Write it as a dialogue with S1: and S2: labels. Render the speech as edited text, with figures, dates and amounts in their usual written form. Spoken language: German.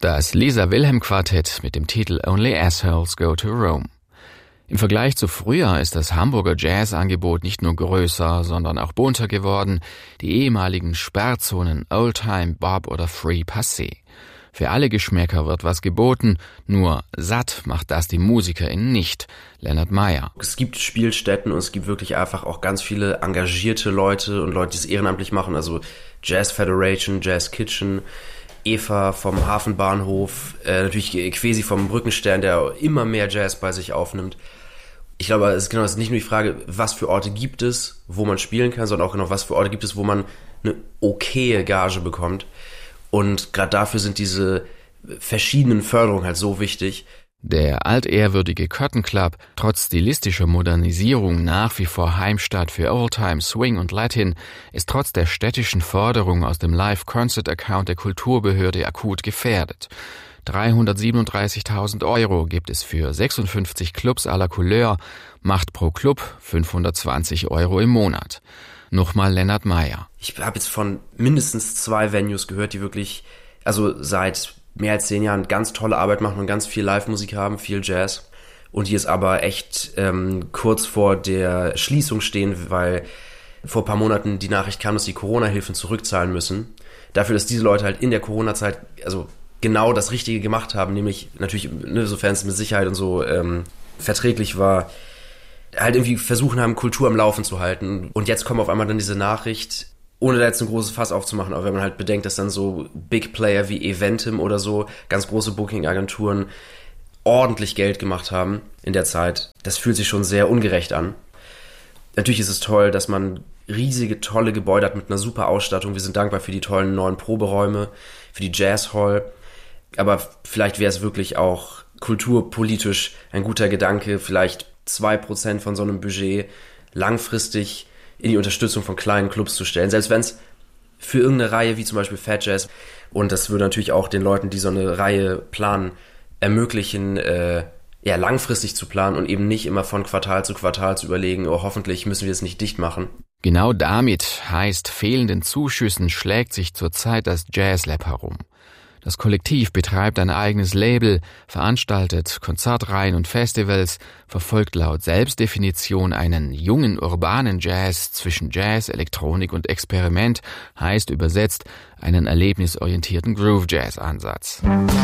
S1: Das Lisa Wilhelm Quartett mit dem Titel Only Assholes Go to Rome. Im Vergleich zu früher ist das Hamburger Jazzangebot nicht nur größer, sondern auch bunter geworden. Die ehemaligen Sperrzonen Oldtime, Bob oder Free passé. Für alle Geschmäcker wird was geboten, nur satt macht das die MusikerInnen nicht. Lennart Meyer.
S2: Es gibt Spielstätten und es gibt wirklich einfach auch ganz viele engagierte Leute und Leute, die es ehrenamtlich machen. Also Jazz Federation, Jazz Kitchen, Eva vom Hafenbahnhof, natürlich Quesi vom Brückenstern, der immer mehr Jazz bei sich aufnimmt. Ich glaube, es ist nicht nur die Frage, was für Orte gibt es, wo man spielen kann, sondern auch genau, was für Orte gibt es, wo man eine okaye Gage bekommt. Und gerade dafür sind diese verschiedenen Förderungen halt so wichtig.
S1: Der altehrwürdige Cotton Club, trotz stilistischer Modernisierung nach wie vor Heimstatt für Oldtime, Swing und Latin, ist trotz der städtischen Forderung aus dem Live-Concert-Account der Kulturbehörde akut gefährdet. 337.000 € gibt es für 56 Clubs à la Couleur, macht pro Club 520 € im Monat. Nochmal Lennart Meyer.
S2: Ich habe jetzt von mindestens 2 Venues gehört, die wirklich, also seit mehr als 10 Jahren ganz tolle Arbeit machen und ganz viel Live-Musik haben, viel Jazz. Und die jetzt aber echt kurz vor der Schließung stehen, weil vor ein paar Monaten die Nachricht kam, dass die Corona-Hilfen zurückzahlen müssen. Dafür, dass diese Leute halt in der Corona-Zeit also genau das Richtige gemacht haben, nämlich natürlich, sofern es mit Sicherheit und so verträglich war, halt irgendwie versuchen haben, Kultur am Laufen zu halten. Und jetzt kommt auf einmal dann diese Nachricht, ohne da jetzt ein großes Fass aufzumachen, aber wenn man halt bedenkt, dass dann so Big Player wie Eventim oder so, ganz große Booking-Agenturen, ordentlich Geld gemacht haben in der Zeit, das fühlt sich schon sehr ungerecht an. Natürlich ist es toll, dass man riesige, tolle Gebäude hat mit einer super Ausstattung. Wir sind dankbar für die tollen neuen Proberäume, für die Jazz Hall. Aber vielleicht wäre es wirklich auch kulturpolitisch ein guter Gedanke, vielleicht 2% von so einem Budget langfristig in die Unterstützung von kleinen Clubs zu stellen. Selbst wenn es für irgendeine Reihe wie zum Beispiel Fat Jazz, und das würde natürlich auch den Leuten, die so eine Reihe planen, ermöglichen, langfristig zu planen und eben nicht immer von Quartal zu Quartal zu überlegen, oh, hoffentlich müssen wir es nicht dicht machen.
S1: Genau damit, heißt fehlenden Zuschüssen, schlägt sich zurzeit das Jazz Lab herum. Das Kollektiv betreibt ein eigenes Label, veranstaltet Konzertreihen und Festivals, verfolgt laut Selbstdefinition einen jungen urbanen Jazz zwischen Jazz, Elektronik und Experiment, heißt übersetzt einen erlebnisorientierten Groove-Jazz-Ansatz.